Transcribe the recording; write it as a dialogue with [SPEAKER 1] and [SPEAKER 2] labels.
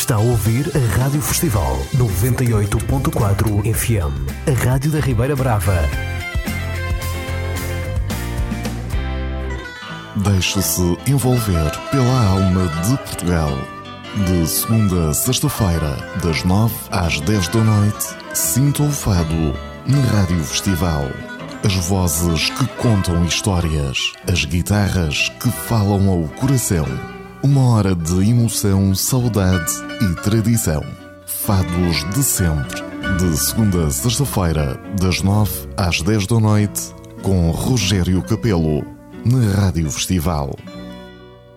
[SPEAKER 1] Está a ouvir a Rádio Festival 98.4 FM, a Rádio da Ribeira Brava.
[SPEAKER 2] Deixe-se envolver pela alma de Portugal. De segunda a sexta-feira, das 9 às 10 da noite, sinta o fado na Rádio Festival. As vozes que contam histórias, as guitarras que falam ao coração. Uma hora de emoção, saudade e tradição. Fados de sempre. De segunda a sexta-feira, das 9 às 10 da noite, com Rogério Capelo, na Rádio Festival.